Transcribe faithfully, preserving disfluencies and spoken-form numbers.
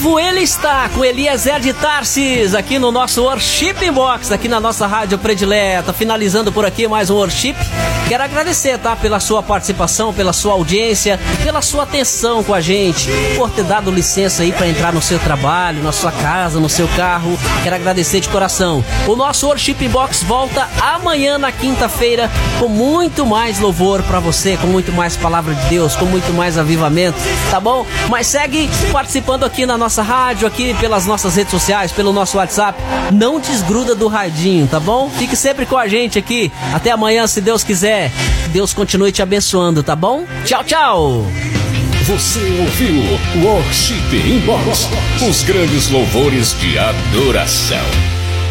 vivo ele está com Eliezer de Tarsis aqui no nosso Worship Box, aqui na nossa rádio predileta. Finalizando por aqui mais um Worship. Quero agradecer, tá? Pela sua participação, pela sua audiência, pela sua atenção com a gente, por ter dado licença aí para entrar no seu trabalho, na sua casa, no seu carro. Quero agradecer de coração. O nosso Worship Box volta amanhã na quinta-feira com muito mais louvor para você, com muito mais palavra de Deus, com muito mais avivamento, tá bom? Mas segue participando aqui na nossa rádio, aqui pelas nossas redes sociais, pelo nosso WhatsApp. Não desgruda do radinho, tá bom? Fique sempre com a gente aqui. Até amanhã, se Deus quiser. Deus continue te abençoando, tá bom? Tchau, tchau! Você ouviu Worship Inbox, os grandes louvores de adoração.